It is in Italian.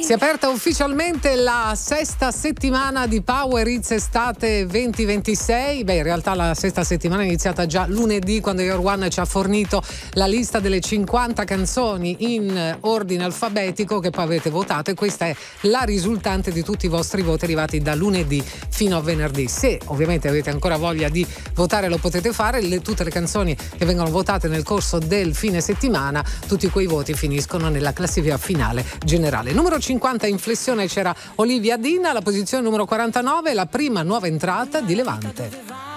Si è aperta ufficialmente la sesta settimana di Power Hits Estate 2026. In realtà la sesta settimana è iniziata già lunedì, quando Your One ci ha fornito la lista delle 50 canzoni in ordine alfabetico che poi avete votato, e questa è la risultante di tutti i vostri voti arrivati da lunedì fino a venerdì. Se ovviamente avete ancora voglia di votare, lo potete fare. Tutte le canzoni che vengono votate nel corso del fine settimana, tutti quei voti finiscono nella classifica finale generale. Numero 50 in flessione c'era Olivia Dina, la posizione numero 49, la prima nuova entrata di Levante.